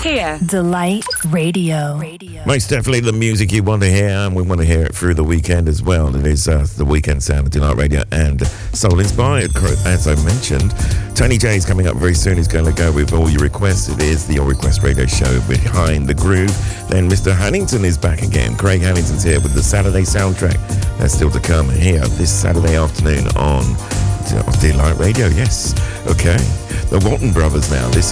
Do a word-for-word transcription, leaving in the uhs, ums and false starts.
Here. Delight Radio. Radio. Most definitely the music you want to hear, and we want to hear it through the weekend as well. It is uh, the weekend sound of Delight Radio and Soul Inspired, as I mentioned. Tony J is coming up very soon. He's going to go with all your requests. It is the All Request Radio Show Behind the Groove. Then Mister Hannington is back again. Craig Hannington's here with the Saturday soundtrack. That's still to come here this Saturday afternoon on Delight Radio. Yes. Okay. The Walton Brothers now. This